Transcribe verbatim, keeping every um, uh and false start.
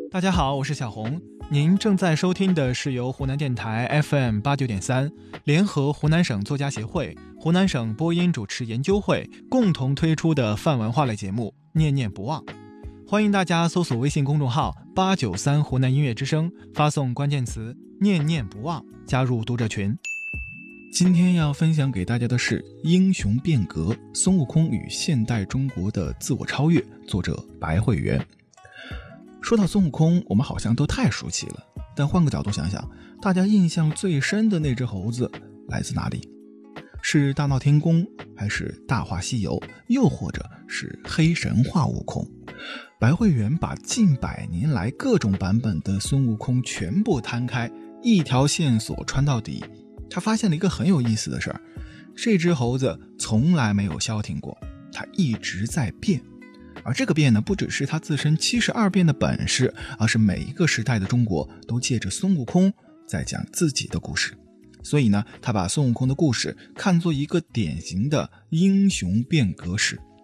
大家好，我是小红。您正在收听的是由湖南电台 F M 八九点三联合湖南省作家协会、湖南省播音主持研究会共同推出的泛文化类节目《念念不忘》。欢迎大家搜索微信公众号八九三湖南音乐之声，发送关键词念念不忘，加入读者群。 今天要分享给大家的是《英雄变革：孙悟空与现代中国的自我超越》，作者白慧媛。说到孙悟空，我们好像都太熟悉了，但换个角度想想，大家印象最深的那只猴子来自哪里？是大闹天宫，还是大话西游，又或者是黑神话悟空？白慧媛把近百年来各种版本的孙悟空全部摊开，一条线索穿到底。他发现了一个很有意思的事儿，这只猴子从来没有消停过，它一直在变。而这个变呢，不只是它自身七十二变的本事，而是每一个时代的中国都借着孙悟空在讲自己的故事。所以呢，他把孙悟空的故事看作一个典型的英雄变革史。